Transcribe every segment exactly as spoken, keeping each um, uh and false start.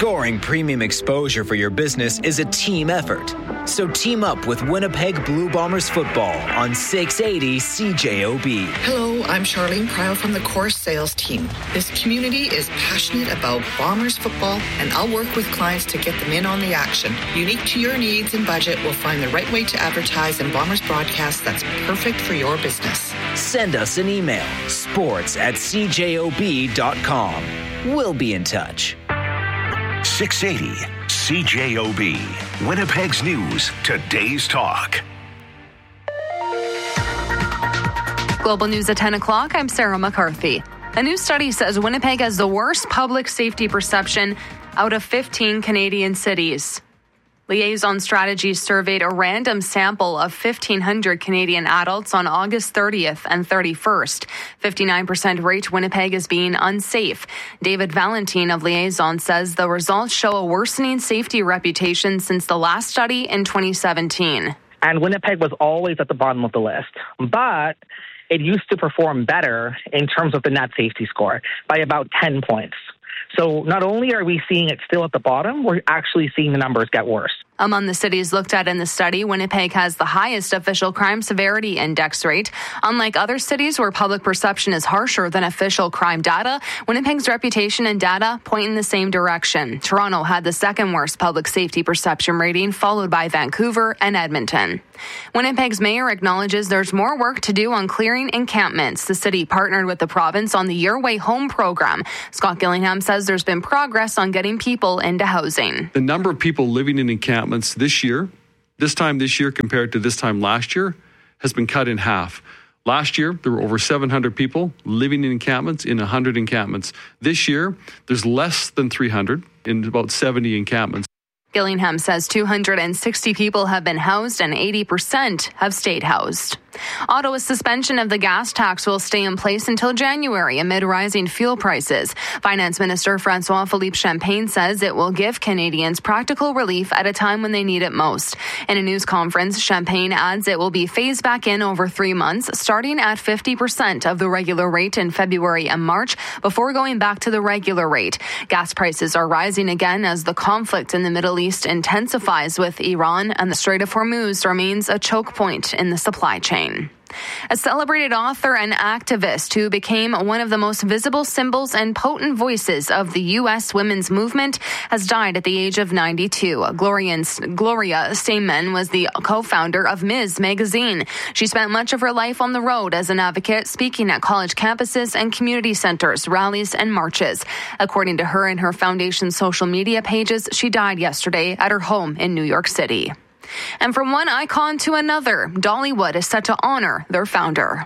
Scoring premium exposure for your business is a team effort. So team up with Winnipeg Blue Bombers football on six eighty C J O B. Hello, I'm Charlene Pryle from the Course Sales Team. This community is passionate about Bombers football, and I'll work with clients to get them in on the action. Unique to your needs and budget, we'll find the right way to advertise in Bombers broadcasts that's perfect for your business. Send us an email, sports at c j o b dot com. We'll be in touch. six eighty C J O B. Winnipeg's News, today's talk. Global News at ten o'clock, I'm Sarah McCarthy. A new study says Winnipeg has the worst public safety perception out of fifteen Canadian cities. Liaison Strategies surveyed a random sample of fifteen hundred Canadian adults on August thirtieth and thirty-first. fifty-nine percent rate Winnipeg as being unsafe. David Valentine of Liaison says the results show a worsening safety reputation since the last study in twenty seventeen. And Winnipeg was always at the bottom of the list. But it used to perform better in terms of the net safety score by about ten points. So not only are we seeing it still at the bottom, we're actually seeing the numbers get worse. Among the cities looked at in the study, Winnipeg has the highest official crime severity index rate. Unlike other cities where public perception is harsher than official crime data, Winnipeg's reputation and data point in the same direction. Toronto had the second worst public safety perception rating, followed by Vancouver and Edmonton. Winnipeg's mayor acknowledges there's more work to do on clearing encampments. The city partnered with the province on the Your Way Home program. Scott Gillingham says there's been progress on getting people into housing. The number of people living in encampments this year, this time this year compared to this time last year, has been cut in half. Last year, there were over seven hundred people living in encampments in one hundred encampments. This year, there's less than three hundred in about seventy encampments. Gillingham says two hundred sixty people have been housed and eighty percent have stayed housed. Ottawa's suspension of the gas tax will stay in place until January amid rising fuel prices. Finance Minister François-Philippe Champagne says it will give Canadians practical relief at a time when they need it most. In a news conference, Champagne adds it will be phased back in over three months, starting at fifty percent of the regular rate in February and March before going back to the regular rate. Gas prices are rising again as the conflict in the Middle East intensifies with Iran, and the Strait of Hormuz remains a choke point in the supply chain. A celebrated author and activist who became one of the most visible symbols and potent voices of the U S women's movement has died at the age of ninety-two. Gloria, Gloria Steinem was the co-founder of Miz Magazine. She spent much of her life on the road as an advocate, speaking at college campuses and community centers, rallies, and marches. According to her and her foundation's social media pages, she died yesterday at her home in New York City. And from one icon to another, Dollywood is set to honor their founder.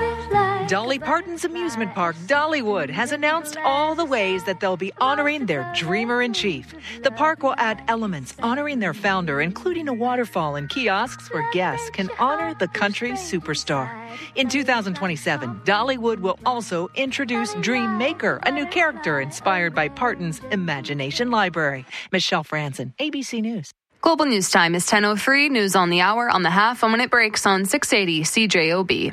Dolly Parton's amusement park, Dollywood, has announced all the ways that they'll be honoring their dreamer-in-chief. The park will add elements honoring their founder, including a waterfall and kiosks where guests can honor the country's superstar. In two thousand twenty-seven, Dollywood will also introduce Dream Maker, a new character inspired by Parton's Imagination Library. Michelle Franzen, A B C News. Global News Time is ten oh three. News on the hour, on the half, and when it breaks on six eighty C J O B. Uh,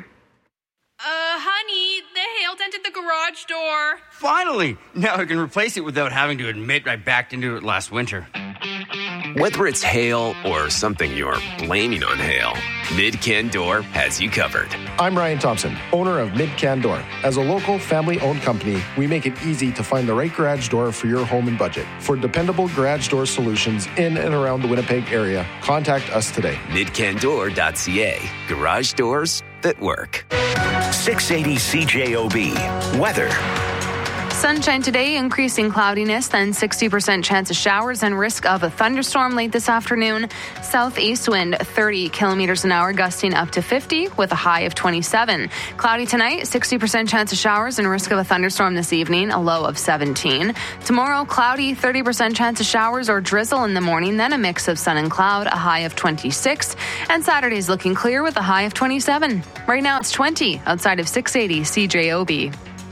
honey, the hail dented the garage door. Finally! Now I can replace it without having to admit I backed into it last winter. Whether it's hail or something you're blaming on hail, Mid-Can Door has you covered. I'm Ryan Thompson, owner of Mid-Can Door. As a local, family-owned company, we make it easy to find the right garage door for your home and budget. For dependable garage door solutions in and around the Winnipeg area, contact us today. mid can door dot c a. Garage doors that work. six eighty C J O B. Weather. Sunshine today, increasing cloudiness, then sixty percent chance of showers and risk of a thunderstorm late this afternoon. Southeast wind thirty kilometers an hour, gusting up to fifty with a high of twenty-seven. Cloudy tonight, sixty percent chance of showers and risk of a thunderstorm this evening, a low of seventeen. Tomorrow, cloudy, thirty percent chance of showers or drizzle in the morning, then a mix of sun and cloud, a high of twenty-six. And Saturday's looking clear with a high of twenty-seven. Right now it's twenty outside of six eighty C J O B.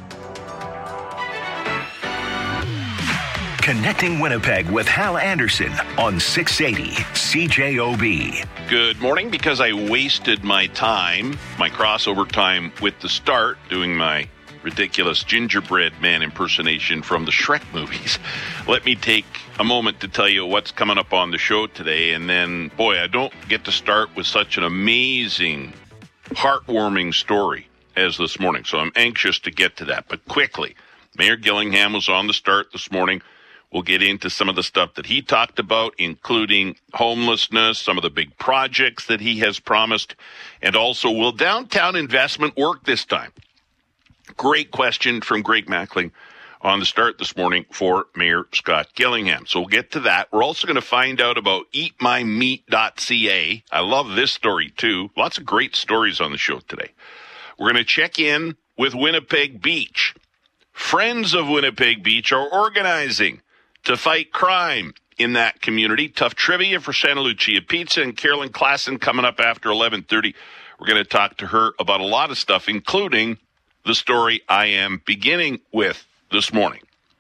Connecting Winnipeg with Hal Anderson on six eighty C J O B. Good morning. Because I wasted my time, my crossover time with the start, doing my ridiculous gingerbread man impersonation from the Shrek movies. Let me take a moment to tell you what's coming up on the show today. And then, boy, I don't get to start with such an amazing, heartwarming story as this morning. So I'm anxious to get to that. But quickly, Mayor Gillingham was on the start this morning. We'll get into some of the stuff that he talked about, including homelessness, some of the big projects that he has promised, and also, will downtown investment work this time? Great question from Greg Mackling on the start this morning for Mayor Scott Gillingham. So we'll get to that. We're also going to find out about eat my meat dot c a. I love this story, too. Lots of great stories on the show today. We're going to check in with Winnipeg Beach. Friends of Winnipeg Beach are organizing to fight crime in that community. Tough trivia for Santa Lucia Pizza, and Carolyn Klassen coming up after eleven thirty. We're going to talk to her about a lot of stuff, including the story I am beginning with this morning.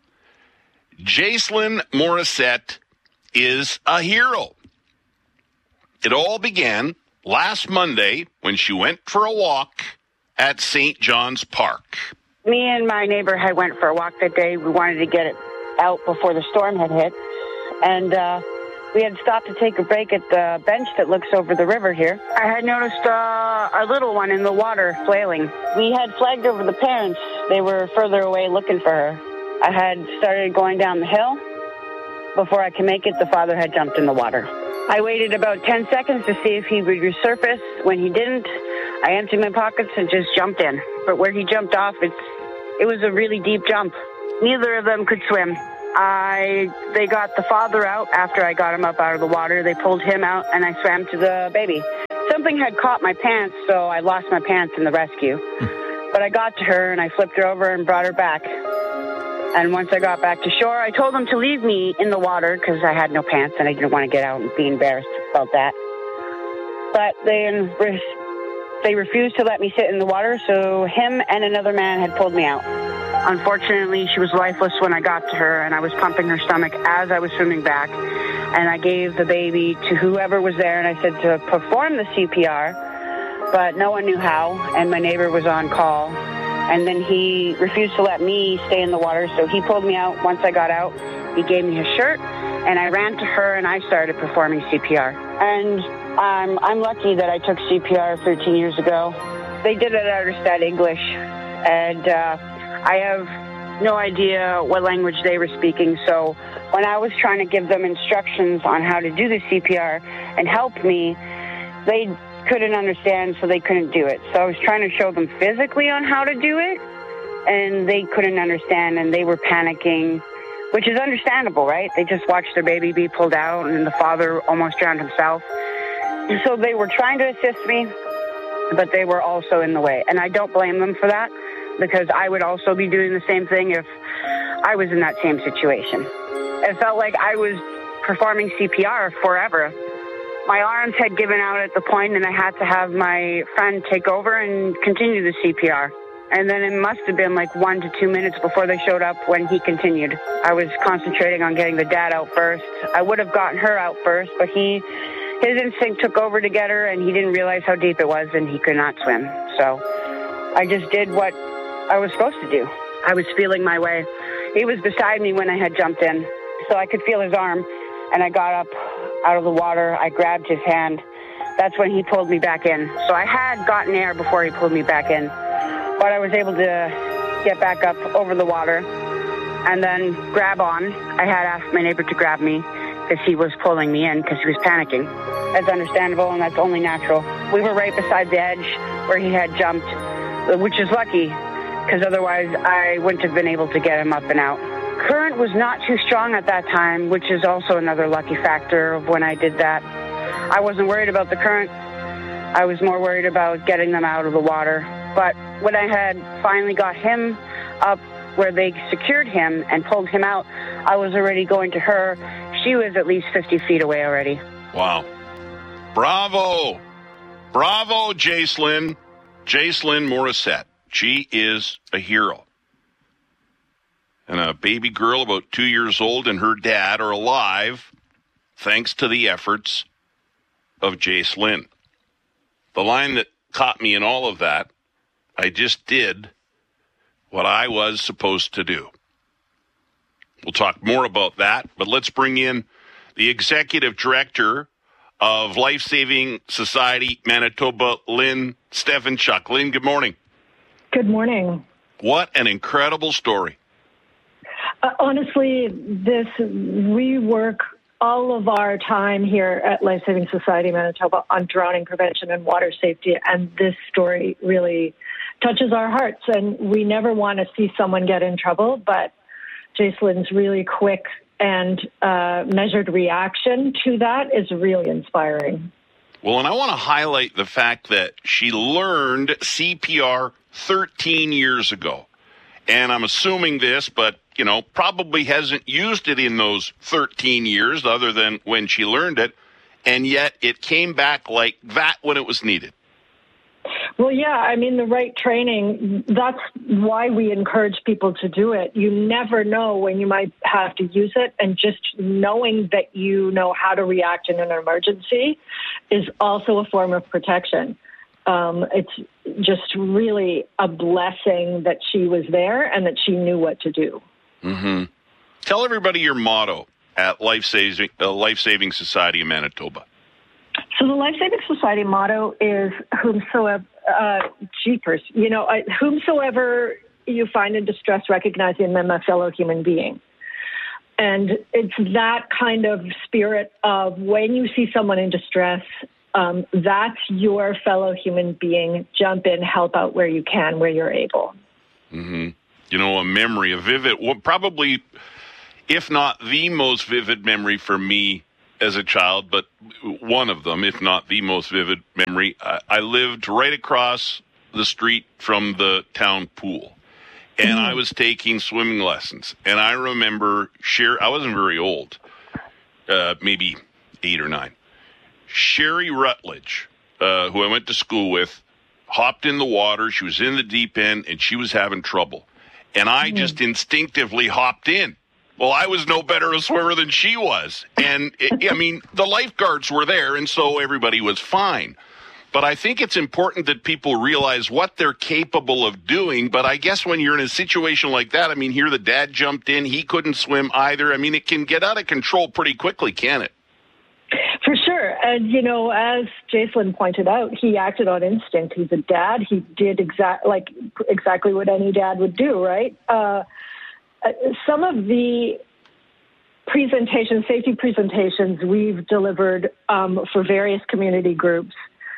Jacelyn Morissette is a hero. It all began last Monday when she went for a walk at Saint John's Park. Me and my neighbor had went for a walk that day. We wanted to get it out before the storm had hit. And uh, we had stopped to take a break at the bench that looks over the river here. I had noticed uh, a little one in the water flailing. We had flagged over the parents. They were further away looking for her. I had started going down the hill. Before I could make it, the father had jumped in the water. I waited about ten seconds to see if he would resurface. When he didn't, I emptied my pockets and just jumped in. But where he jumped off, it's, it was a really deep jump. Neither of them could swim. I they got the father out after I got him up out of the water. They pulled him out, and I swam to the baby. Something had caught my pants, so I lost my pants in the rescue. But I got to her, and I flipped her over and brought her back. And once I got back to shore, I told them to leave me in the water because I had no pants, and I didn't want to get out and be embarrassed about that. But they, they refused to let me sit in the water, so him and another man had pulled me out. Unfortunately, she was lifeless when I got to her, and I was pumping her stomach as I was swimming back. And I gave the baby to whoever was there, and I said to perform the C P R, but no one knew how, and my neighbor was on call. And then he refused to let me stay in the water, so he pulled me out. Once I got out, he gave me his shirt, and I ran to her, and I started performing C P R. And um, I'm lucky that I took C P R thirteen years ago. They did it out of Stat English, and uh, I have no idea what language they were speaking, so when I was trying to give them instructions on how to do the C P R and help me, they couldn't understand, so they couldn't do it. So I was trying to show them physically on how to do it, and they couldn't understand, and they were panicking, which is understandable, right? They just watched their baby be pulled out, and the father almost drowned himself. So they were trying to assist me, but they were also in the way, and I don't blame them for that, because I would also be doing the same thing if I was in that same situation. It felt like I was performing C P R forever. My arms had given out at the point, and I had to have my friend take over and continue the C P R. And then it must have been like one to two minutes before they showed up when he continued. I was concentrating on getting the dad out first. I would have gotten her out first, but he, his instinct took over to get her, and he didn't realize how deep it was, and he could not swim. So I just did what I was supposed to do. I was feeling my way. He was beside me when I had jumped in, so I could feel his arm, and I got up out of the water. I grabbed his hand. That's when he pulled me back in. So I had gotten air before he pulled me back in, but I was able to get back up over the water and then grab on. I had asked my neighbor to grab me because he was pulling me in because he was panicking. That's understandable, and that's only natural. We were right beside the edge where he had jumped, which is lucky, because otherwise I wouldn't have been able to get him up and out. Current was not too strong at that time, which is also another lucky factor of when I did that. I wasn't worried about the current. I was more worried about getting them out of the water. But when I had finally got him up where they secured him and pulled him out, I was already going to her. She was at least fifty feet away already. Wow. Bravo. Bravo, Jacelyn. Jacelyn Morissette. She is a hero. And a baby girl about two years old and her dad are alive thanks to the efforts of Jacelyn. The line that caught me in all of that, I just did what I was supposed to do. We'll talk more about that, but let's bring in the executive director of Life Saving Society Manitoba, Lynn Stefanchuk. Lynn, good morning. Good morning. What an incredible story. Uh, honestly, this we work all of our time here at Life Saving Society Manitoba on drowning prevention and water safety, and this story really touches our hearts. And we never want to see someone get in trouble, but Jacelyn's really quick and uh, measured reaction to that is really inspiring. Well, and I want to highlight the fact that she learned C P R thirteen years ago. And I'm assuming this, but, you know, probably hasn't used it in those thirteen years other than when she learned it. And yet it came back like that when it was needed. Well, yeah, I mean, the right training, that's why we encourage people to do it. You never know when you might have to use it, and just knowing that you know how to react in an emergency is also a form of protection. Um, it's just really a blessing that she was there and that she knew what to do. Mm-hmm. Tell everybody your motto at Life Saving, uh, Life Saving Society of Manitoba. So the Life Saving Society motto is whomsoever, uh, jeepers, you know, I, whomsoever you find in distress, recognizing them a fellow human being. And it's that kind of spirit of when you see someone in distress, um, that's your fellow human being. Jump in, help out where you can, where you're able. Mm-hmm. You know, a memory, a vivid, well, probably, if not the most vivid memory for me as a child, but one of them, if not the most vivid memory. I, I lived right across the street from the town pool, and mm-hmm. I was taking swimming lessons. And I remember, Sher- I wasn't very old, uh, maybe eight or nine. Sherry Rutledge, uh, who I went to school with, hopped in the water. She was in the deep end, and she was having trouble. And I mm-hmm. just instinctively hopped in. Well, I was no better a swimmer than she was. And, it, I mean, the lifeguards were there, and so everybody was fine. But I think it's important that people realize what they're capable of doing. But I guess when you're in a situation like that, I mean, here the dad jumped in. He couldn't swim either. I mean, it can get out of control pretty quickly, can it? For sure. And, you know, as Jacelyn pointed out, he acted on instinct. He's a dad. He did exact like exactly what any dad would do, right? Uh Some of the presentations, safety presentations we've delivered um, for various community groups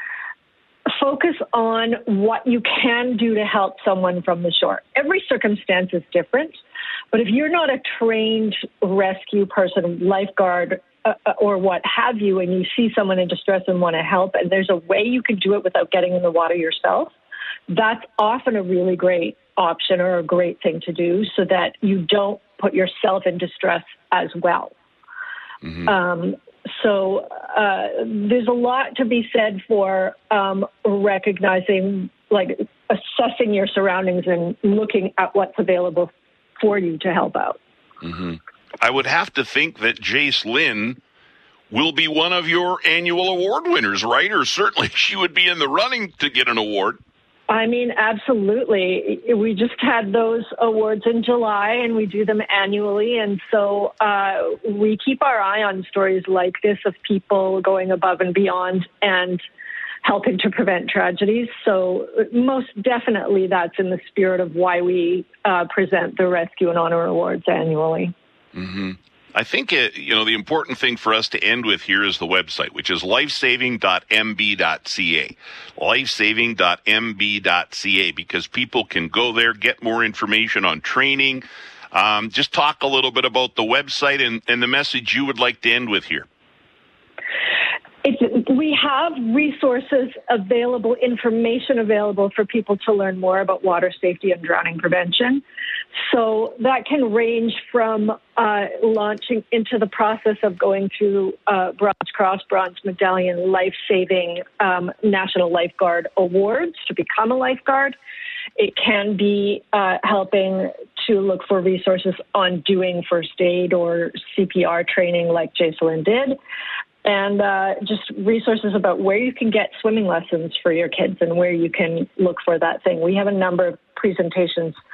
focus on what you can do to help someone from the shore. Every circumstance is different, but if you're not a trained rescue person, lifeguard, uh, or what have you, and you see someone in distress and want to help, and there's a way you can do it without getting in the water yourself, that's often a really great option or a great thing to do so that you don't put yourself in distress as well. Mm-hmm. Um, so uh, there's a lot to be said for um, recognizing, like assessing your surroundings and looking at what's available for you to help out. Mm-hmm. I would have to think that Jacelyn will be one of your annual award winners, right? Or certainly she would be in the running to get an award. I mean, absolutely. We just had those awards in July, and we do them annually. And so uh, we keep our eye on stories like this of people going above and beyond and helping to prevent tragedies. So most definitely that's in the spirit of why we uh, present the Rescue and Honor Awards annually. Mm-hmm. I think, it, you know, the important thing for us to end with here is the website, which is lifesaving dot m b dot c a. lifesaving dot m b dot c a, because people can go there, get more information on training. Um, just talk a little bit about the website and, and the message you would like to end with here. It's, we have resources available, information available for people to learn more about water safety and drowning prevention. So that can range from uh, launching into the process of going through uh, Bronze Cross, Bronze Medallion, life-saving um, National Lifeguard Awards to become a lifeguard. It can be uh, helping to look for resources on doing first aid or C P R training like Jacelyn did. And uh, just resources about where you can get swimming lessons for your kids and where you can look for that thing. We have a number of presentations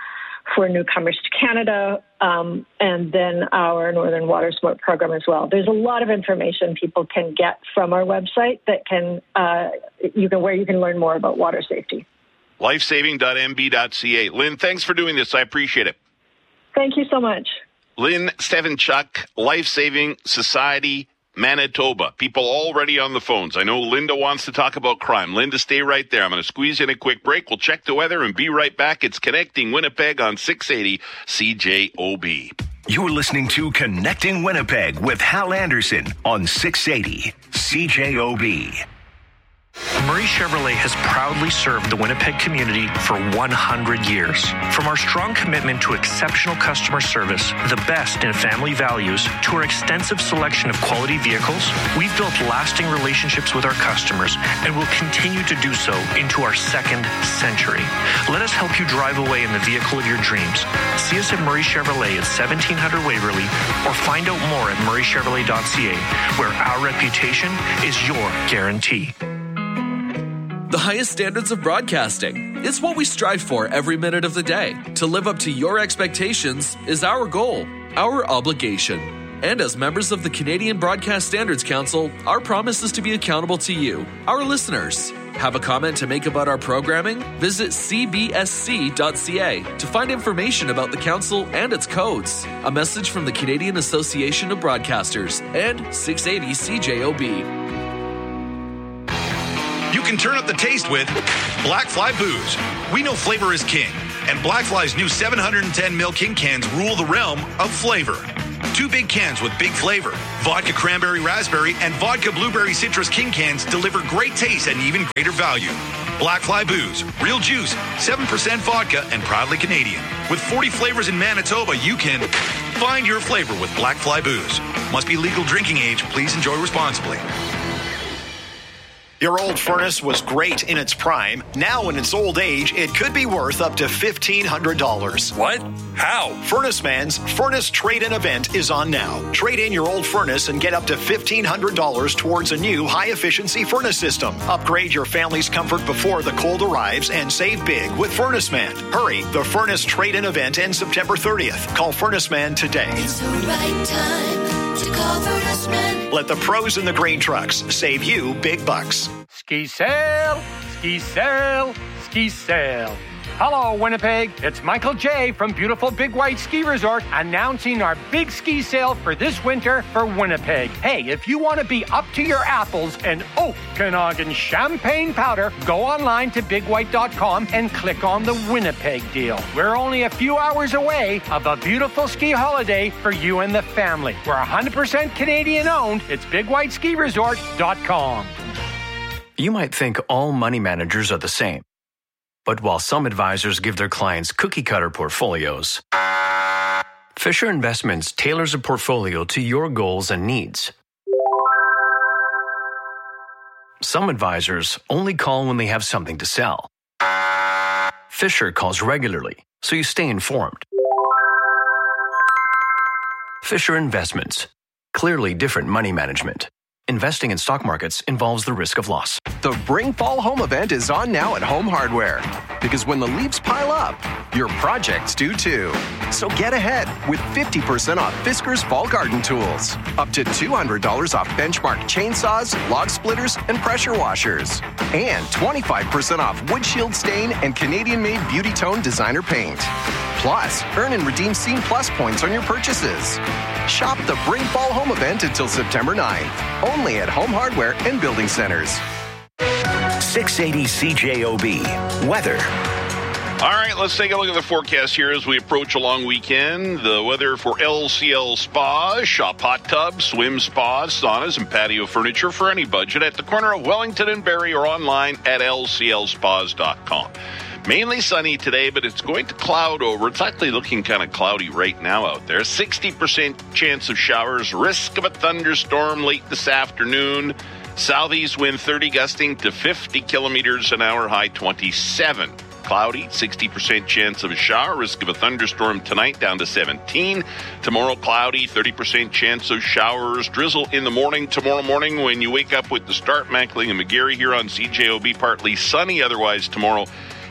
for newcomers to Canada, um, and then our Northern Water Sport program as well. There's a lot of information people can get from our website that can uh, you can where you can learn more about water safety. lifesaving dot m b dot c a. Lynn, thanks for doing this. I appreciate it. Thank you so much. Lynn Stefanchuk, Life-Saving Society, Manitoba. People already on the phones. I know Linda wants to talk about crime. Linda, stay right there. I'm going to squeeze in a quick break. We'll check the weather and be right back. It's Connecting Winnipeg on six eighty C J O B. You're listening to Connecting Winnipeg with Hal Anderson on six eighty C J O B. Murray Chevrolet has proudly served the Winnipeg community for one hundred years. From our strong commitment to exceptional customer service, the best in family values, to our extensive selection of quality vehicles, we've built lasting relationships with our customers and will continue to do so into our second century. Let us help you drive away in the vehicle of your dreams. See us at Murray Chevrolet at seventeen hundred Waverly, or find out more at murray chevrolet dot c a, where our reputation is your guarantee. The highest standards of broadcasting. It's what we strive for every minute of the day. To live up to your expectations is our goal, our obligation. And as members of the Canadian Broadcast Standards Council, our promise is to be accountable to you, our listeners. Have a comment to make about our programming? Visit c b s c dot c a to find information about the council and its codes. A message from the Canadian Association of Broadcasters and six eighty C J O B. You can turn up the taste with Black Fly Booze. We know flavor is king, and Black Fly's new seven hundred ten milliliter King cans rule the realm of flavor. Two big cans with big flavor. Vodka Cranberry Raspberry and Vodka Blueberry Citrus King cans deliver great taste and even greater value. Black Fly Booze, real juice, seven percent vodka, and proudly Canadian. With forty flavors in Manitoba, you can find your flavor with Black Fly Booze. Must be legal drinking age. Please enjoy responsibly. Your old furnace was great in its prime. Now in its old age, it could be worth up to fifteen hundred dollars. What? How? Furnace Man's Furnace Trade-In event is on now. Trade in your old furnace and get up to fifteen hundred dollars towards a new high-efficiency furnace system. Upgrade your family's comfort before the cold arrives and save big with Furnace Man. Hurry, the Furnace Trade-In event ends September thirtieth. Call Furnace Man today. It's the right time to call Furnace Man. Let the pros in the grain trucks save you big bucks. Ski sail, ski sail, ski sail. Hello, Winnipeg. It's Michael J. from beautiful Big White Ski Resort announcing our big ski sale for this winter for Winnipeg. Hey, if you want to be up to your apples in Okanagan champagne powder, go online to big white dot com and click on the Winnipeg deal. We're only a few hours away of a beautiful ski holiday for you and the family. We're one hundred percent Canadian owned. It's big white ski resort dot com. You might think all money managers are the same. But while some advisors give their clients cookie-cutter portfolios, Fisher Investments tailors a portfolio to your goals and needs. Some advisors only call when they have something to sell. Fisher calls regularly, so you stay informed. Fisher Investments. Clearly different money management. Investing in stock markets involves the risk of loss. The Bring Fall Home event is on now at Home Hardware. Because when the leaves pile up, your projects do too. So get ahead with fifty percent off Fiskars Fall Garden Tools. Up to two hundred dollars off Benchmark chainsaws, log splitters, and pressure washers. And twenty-five percent off Wood Shield Stain and Canadian-made Beauty Tone designer paint. Plus, earn and redeem Scene Plus points on your purchases. Shop the Bring Fall Home event until September ninth. Only at Home Hardware and Building Centers. six eighty C J O B. Weather. All right, let's take a look at the forecast here as we approach a long weekend. The weather for L C L Spas, shop hot tubs, swim spas, saunas, and patio furniture for any budget at the corner of Wellington and Barrie or online at l c l spas dot com. Mainly sunny today, but it's going to cloud over. It's actually looking kind of cloudy right now out there. sixty percent chance of showers, risk of a thunderstorm late this afternoon. Southeast wind thirty gusting to fifty kilometers an hour, high twenty-seven. Cloudy, sixty percent chance of a shower, risk of a thunderstorm tonight down to seventeen. Tomorrow cloudy, thirty percent chance of showers, drizzle in the morning. Tomorrow morning when you wake up with the start, Mackling and McGarry here on C J O B, partly sunny. Otherwise tomorrow,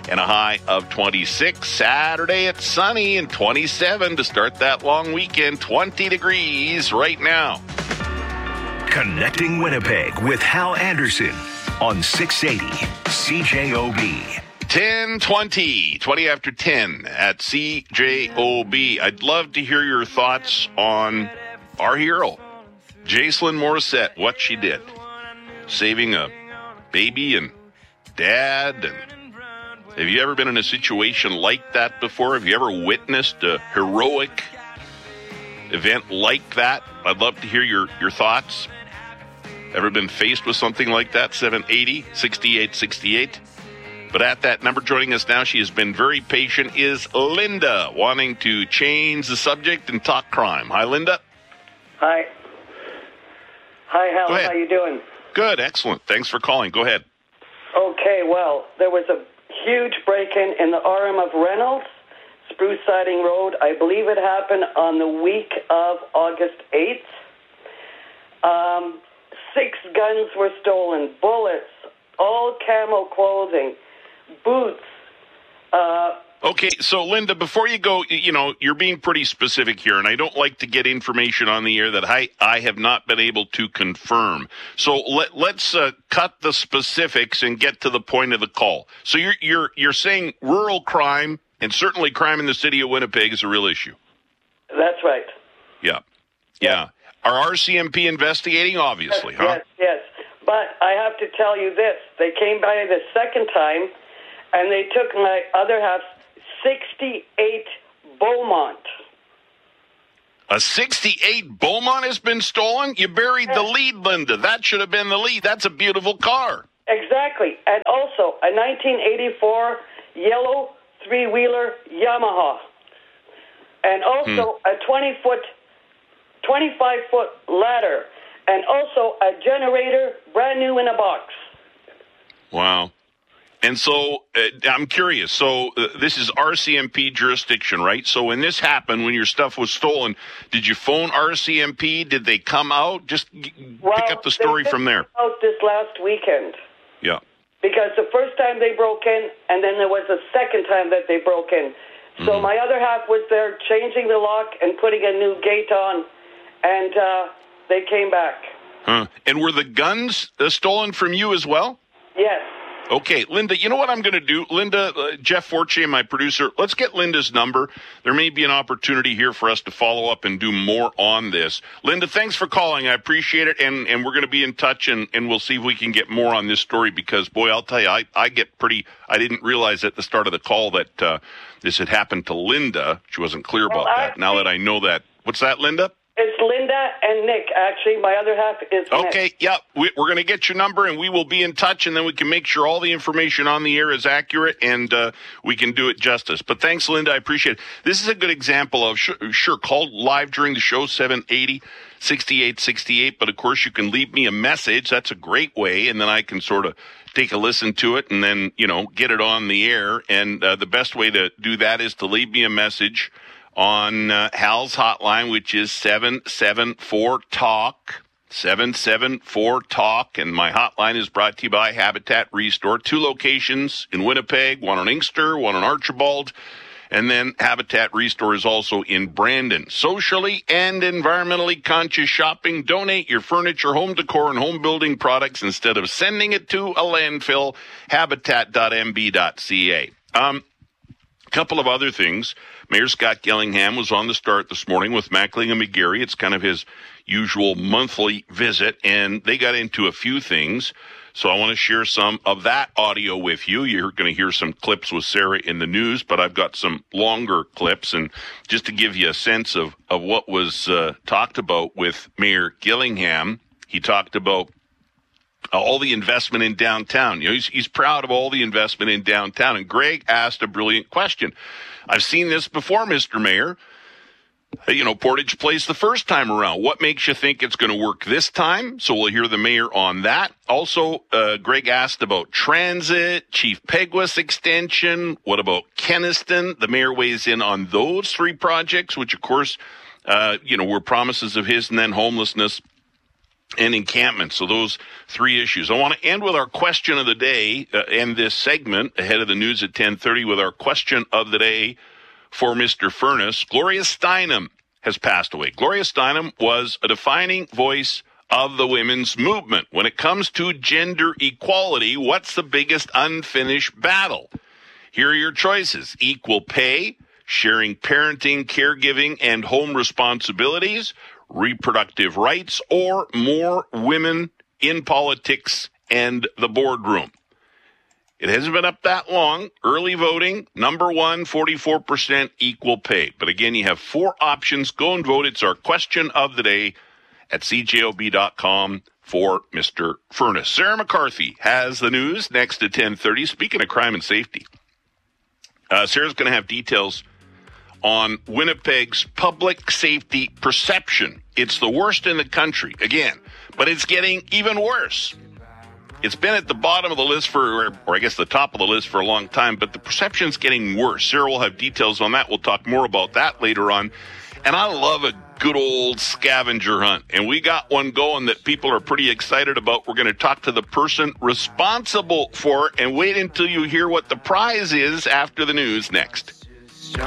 and a high of twenty-six. Saturday, it's sunny and twenty-seven to start that long weekend. twenty degrees right now. Connecting Winnipeg with Hal Anderson on six eighty C J O B. ten twenty, twenty after ten at C J O B. I'd love to hear your thoughts on our hero, Jacelyn Morissette, what she did. Saving a baby and dad. And have you ever been in a situation like that before? Have you ever witnessed a heroic event like that? I'd love to hear your, your thoughts. Ever been faced with something like that? seven eighty, sixty-eight sixty-eight. But at that number, joining us now, she has been very patient, is Linda, wanting to change the subject and talk crime. Hi, Linda. Hi. Hi, Hal. How you doing? Good, excellent. Thanks for calling. Go ahead. Okay, well, there was a huge break-in in the R M of Reynolds, Spruce Siding Road. I believe it happened on the week of August eighth. Um, six guns were stolen, bullets, all camo clothing, boots. Uh, okay, so Linda, before you go, you know, you're being pretty specific here, and I don't like to get information on the air that I, I have not been able to confirm. So let, let's uh, cut the specifics and get to the point of the call. So you're you're you're saying rural crime, and certainly crime in the city of Winnipeg, is a real issue. That's right. Yeah, yeah. Are R C M P investigating? Obviously, yes, huh? Yes, yes. But I have to tell you this. They came by the second time, and they took my other half, sixty-eight Beaumont. A sixty-eight Beaumont has been stolen? You buried yes. the lead, Linda. That should have been the lead. That's a beautiful car. Exactly. And also a nineteen eighty-four yellow three-wheeler Yamaha. And also hmm. a twenty-foot, twenty-five-foot ladder. And also a generator, brand new in a box. Wow. And so uh, I'm curious. So uh, this is R C M P jurisdiction, right? So when this happened, when your stuff was stolen, did you phone R C M P? Did they come out? Just g- well, pick up the story from there. Out this last weekend. Yeah. Because the first time they broke in, and then there was a second time that they broke in. So mm-hmm. my other half was there changing the lock and putting a new gate on, and uh, they came back. Huh. And were the guns uh, stolen from you as well? Yes. Okay, Linda, you know what I'm going to do? Linda, uh, Jeff Fortier, my producer, let's get Linda's number. There may be an opportunity here for us to follow up and do more on this. Linda, thanks for calling. I appreciate it, and, and we're going to be in touch, and, and we'll see if we can get more on this story because, boy, I'll tell you, I, I get pretty – I didn't realize at the start of the call that uh, this had happened to Linda. She wasn't clear about well, that. Now that I know that – what's that, Linda? It's Linda and Nick, actually. My other half is Nick. Okay, yeah, we, we're going to get your number, and we will be in touch, and then we can make sure all the information on the air is accurate, and uh, we can do it justice. But thanks, Linda. I appreciate it. This is a good example of, sure, sure call live during the show, seven eighty, sixty-eight sixty-eight, but, of course, you can leave me a message. That's a great way, and then I can sort of take a listen to it and then, you know, get it on the air. And uh, the best way to do that is to leave me a message on uh, Hal's hotline, which is seven seven four talk, seven seven four talk, and my hotline is brought to you by Habitat Restore. Two locations in Winnipeg, one on Inkster, one on Archibald, and then Habitat Restore is also in Brandon. Socially and environmentally conscious shopping. Donate your furniture, home decor, and home building products instead of sending it to a landfill. habitat dot m b dot c a. Um, a couple of other things. Mayor Scott Gillingham was on the start this morning with Mackling and McGarry. It's kind of his usual monthly visit, and they got into a few things. So I want to share some of that audio with you. You're going to hear some clips with Sarah in the news, but I've got some longer clips. And just to give you a sense of, of what was uh, talked about with Mayor Gillingham, he talked about all the investment in downtown. You know, he's, he's proud of all the investment in downtown. And Greg asked a brilliant question. I've seen this before, Mister Mayor. You know, Portage Place the first time around. What makes you think it's going to work this time? So we'll hear the mayor on that. Also, uh, Greg asked about transit, Chief Peguis extension. What about Kenniston? The mayor weighs in on those three projects, which, of course, uh, you know, were promises of his, and then homelessness and encampments. So those three issues. I want to end with our question of the day, uh, end this segment ahead of the news at ten thirty with our question of the day for Mister Furness. Gloria Steinem has passed away. Gloria Steinem was a defining voice of the women's movement. When it comes to gender equality, what's the biggest unfinished battle? Here are your choices. Equal pay, sharing parenting, caregiving, and home responsibilities, reproductive rights, or more women in politics and the boardroom. It hasn't been up that long. Early voting, number one, forty-four percent equal pay. But again, you have four options. Go and vote. It's our question of the day at C J O B dot com for Mister Furness. Sarah McCarthy has the news next to ten thirty. Speaking of crime and safety, uh, Sarah's going to have details on Winnipeg's public safety perception. It's the worst in the country, again, but it's getting even worse. It's been at the bottom of the list for, or I guess the top of the list for a long time, but the perception's getting worse. Sarah will have details on that. We'll talk more about that later on. And I love a good old scavenger hunt, and we got one going that people are pretty excited about. We're going to talk to the person responsible for it, and wait until you hear what the prize is after the news next.